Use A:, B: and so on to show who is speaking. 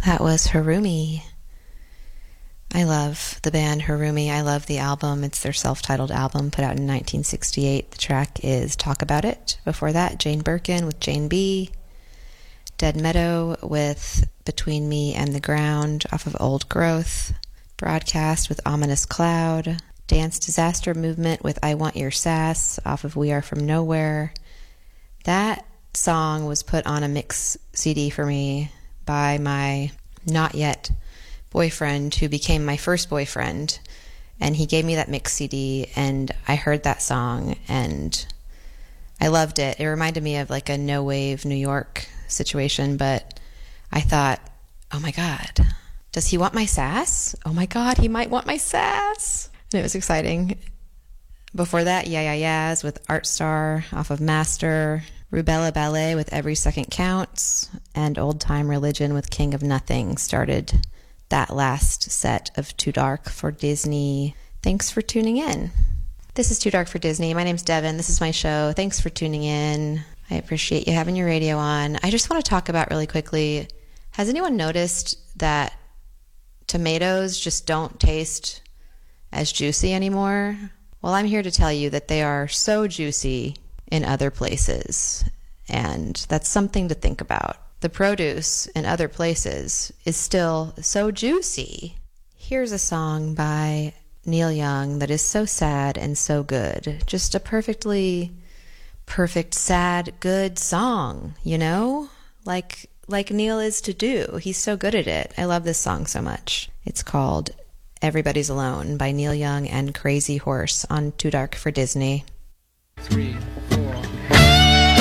A: That was Harumi. I love the band Harumi. I love the album. It's their self-titled album put out in 1968. The track is Talk About It. Before that, Jane Birkin with Jane B. Dead Meadow with Between Me and the Ground off of Old Growth. Broadcast with Ominous Cloud. Dance Disaster Movement with I Want Your Sass off of We Are From Nowhere. That song was put on a mix CD for me by my not yet boyfriend who became my first boyfriend, and he gave me that mix CD and I heard that song and I loved it. It reminded me of like a No Wave New York situation, but I thought, oh my God, does he want my sass? Oh my God, he might want my sass. And it was exciting. Before that, Yeah Yeah Yeahs with Art Star off of Master, Rubella Ballet with Every Second Counts, and Old Time Religion with King of Nothing started that last set of Too Dark for Disney. Thanks for tuning in. This is Too Dark for Disney. My name's Devin. This is my show. Thanks for tuning in. I appreciate you having your radio on. I just want to talk about really quickly, has anyone noticed that tomatoes just don't taste as juicy anymore? Well, I'm here to tell you that they are so juicy in other places, and that's something to think about. The produce in other places is still so juicy. Here's a song by Neil Young that is so sad and so good. Just a perfect, sad, good song, you know? Like Neil is to do. He's so good at it. I love this song so much. It's called Everybody's Alone by Neil Young and Crazy Horse on Too Dark for Disney.
B: 3, 4.